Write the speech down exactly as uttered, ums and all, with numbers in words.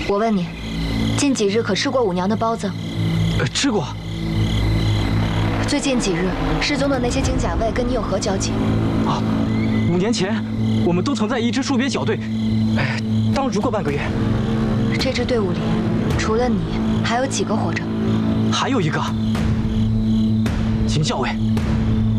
我问你，近几日可吃过五娘的包子？ 呃，吃过。 最近几日，失踪的那些金甲卫跟你有何交集？ 啊，五年前，我们都曾在一支戍边小队，哎，当了足够半个月。 这支队伍里，除了你，还有几个活着？ 还有一个，秦校尉。